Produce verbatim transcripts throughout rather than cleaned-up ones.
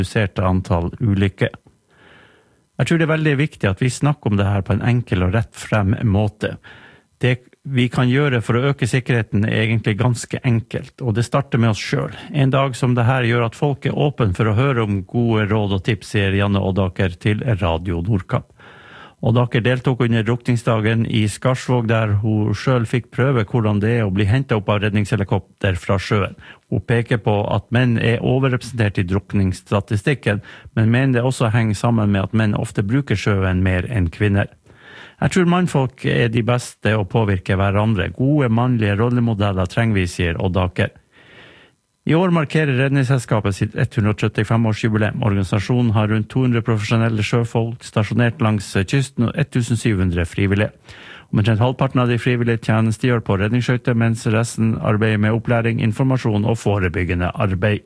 reduserte antall ulykker. Jeg tror det er veldig viktig at vi snakker om det her på en enkel og rett frem måte. Det vi kan gjøre for å øke sikkerheten er egentlig ganske enkelt, og det starter med oss selv. En dag som det her gjør at folk er åpen for å høre om gode råd og tips, sier Janne Oddaker til Radio Nordkapp. Oddaker deltok under drukningsdagen i Skarsvåg, der hun selv fikk prøve hvordan det er å bli hentet opp av redningshelikopter fra sjøen. Hun peker på at menn er overrepresentert i drukningsstatistikken, men mener det også henger sammen med at menn ofte bruker sjøen mer enn kvinner. Jeg tror mannfolk er de beste å påvirke hverandre. Gode mannlige rollemodeller trenger vi, sier Oddaker. I år markerer Redningsselskapet sitt hundre og trettifem-årsjubileum. Organisasjonen har rundt to hundre profesjonelle sjøfolk stasjonert langs kysten og sytten hundre frivillige. Omtrent halvparten av de frivillige tjenestegjør på redningsskøyter, mens resten arbeider med opplæring, informasjon og forebyggende arbeid.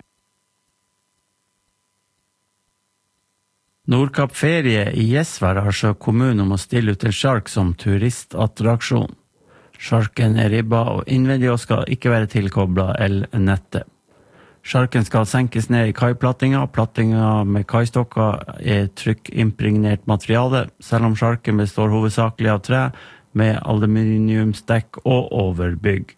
Nordkapp Ferie i Gjesvær har søkt kommunen om å stille ut til sjark som turistattraksjon. Sjarken er ribba og innvendig og skal ikke være tilkoblet el-nettet. Sjarken skal senkes ned i kaiplattinga. Plattinga med kaistokker er trykkimpregnert materiale, selv om sjarken består hovedsakelig av tre med aluminiumsdekk og overbygg.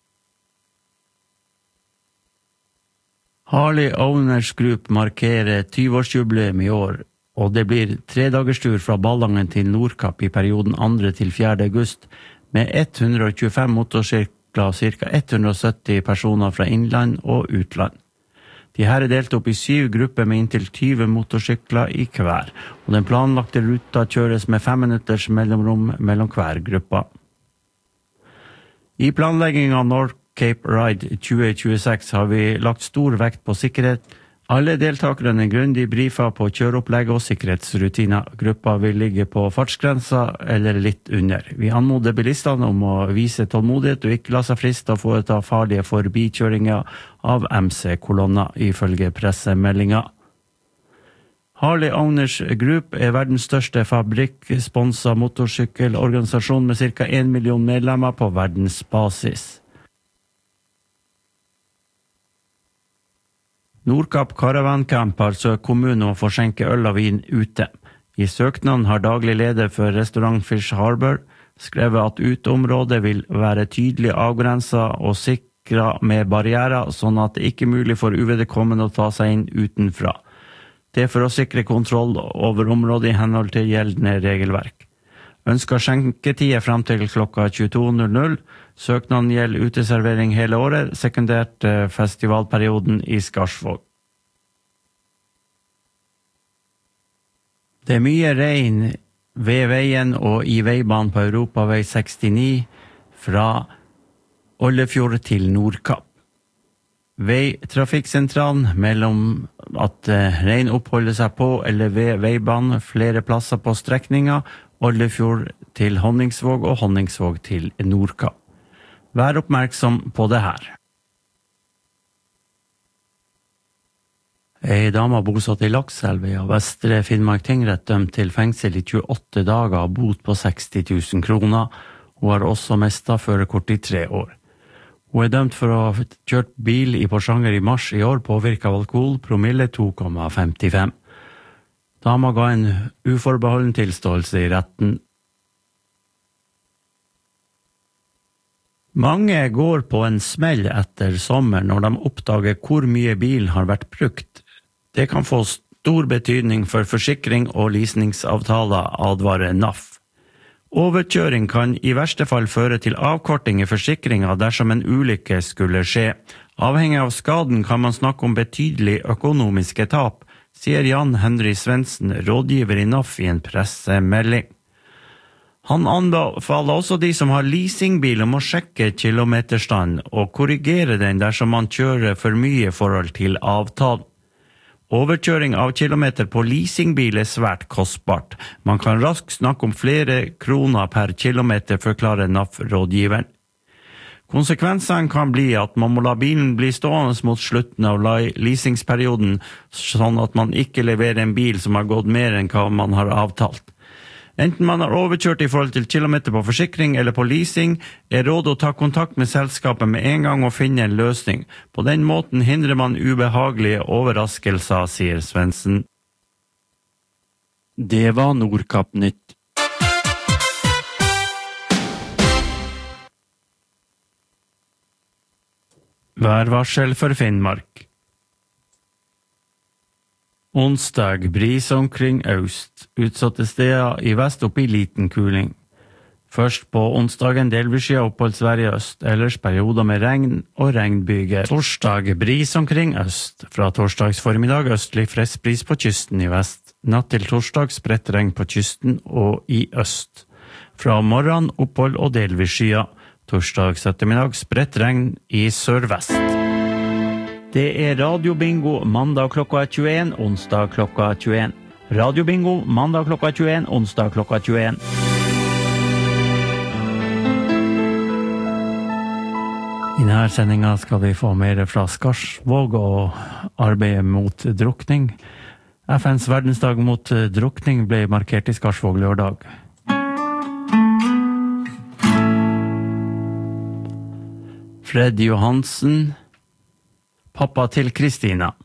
Harley Owners Group markerer tyve-årsjubileum i år, og det blir tredagerstur fra Ballangen til Nordkapp i perioden andre til fjerde august, med hundre og tjuefem motorsykler og ca. hundre og sytti personer fra innland og utland. De her er delt opp i syv grupper med inntil tyve motorsykler i hver, og den planlagte ruta kjøres med fem minutters mellomrom mellom hver gruppa. I planleggingen av North Cape Ride tjue tjueseks har vi lagt stor vekt på sikkerhet. Alle deltakerne er grundig brifa på kjøreopplegg og sikkerhetsrutiner. Gruppa vil ligge på fartsgrensa eller litt under. Vi anmoder bilistene om å vise tålmodighet og ikke la seg friste å foreta farlige forbikjøringer av M C-kolonner, ifølge pressemeldinga. Harley Owners Group er verdens største fabrikksponsa motorsykkelorganisasjon med ca. en million medlemmer på verdensbasis. Nordkapp Caravan Camp har søkt kommunen om å få skjenke øl og vin ute. I søknaden har daglig leder for restaurant Fish Harbor skrevet at uteområdet vil være tydelig avgrenset og sikret med barrierer, sånn at det ikke er mulig for uvedkommende å ta seg inn utenfra. Det er for å sikre kontroll over området i henhold til gjeldende regelverk. Ønsker skjenketid frem til klokka tjueto null null. Søknaden gjelder uteservering hele året, sekundert festivalperioden i Skarsvåg. Det er mye regn ved veien og i veibanen på Europavei sekstini fra Ollefjord til Nordkapp. Veitrafikksentralen mellom at regn oppholder seg på eller ved veibanen flere plasser på strekninga Ollefjord til Honningsvåg og Honningsvåg til Nordkapp. Vær oppmerksom på det her. Ei dame bosatt i Lakselv av Vestre Finnmark tingrett dømt til fengsel i tjueåtte dager og bot på seksti tusen kroner. Hun har også mistet førerkort i tre år. Hun er dømt for å ha kjørt bil i Porsanger i mars i år påvirket av alkohol, promille to komma femtifem. Dama ga en uforbeholden tilståelse i retten. Mange går på en smell etter sommer når de oppdager hvor mye bilen har vært brukt. Det kan få stor betydning for forsikring og leasingsavtaler, advarer N A F. Overkjøring kan i verste fall føre til avkorting i forsikringa dersom en ulykke skulle skje. Avhengig av skaden kan man snakke om betydelig økonomiske tap, sier Jan Henry Svendsen, rådgiver i N A F i en pressemelding. Han anbefaler også de som har leasingbil om å sjekke kilometerstand og korrigere den dersom man kjører for mye i forhold til avtalen. Overkjøring av kilometer på leasingbil er svært kostbart. Man kan raskt snakke om flere kroner per kilometer, forklarer N A F-rådgiveren. Konsekvensene kan bli at man må la bilen bli stående mot slutten av leasingsperioden, sånn at man ikke leverer en bil som har gått mer enn hva man har avtalt. Enten man har overkjørt i forhold til kilometer på forsikring eller på leasing, er rådet å ta kontakt med selskapet med en gang og finne en løsning. På den måten hindrer man ubehagelige overraskelser, sier Svendsen. Det var Nordkapp-nytt. Værvarsel for Finnmark. Onsdag bris omkring øst, utsatte steder i vest opp i liten kuling. Først på onsdagen delvis skyet oppholdsvær i øst, ellers perioder med regn og regnbyger. Torsdag bris omkring øst, fra torsdags formiddag østlig frisk bris på kysten i vest. Natt til torsdag spredt regn på kysten og i øst. Fra morgen opphold og delvis skyet. Torsdags ettermiddag spredt regn i sørvest. Det er radiobingo mandag klokka tjueen, onsdag klokka tjueen. Radiobingo mandag klokka tjueen, onsdag klokka tjueen. I denne sendingen skal vi få mer fra Skarsvåg og arbeidet mot drukning. F N's verdensdag mot drukning ble markert i Skarsvåg lørdag. Fred Johansen, pappa til Kristina.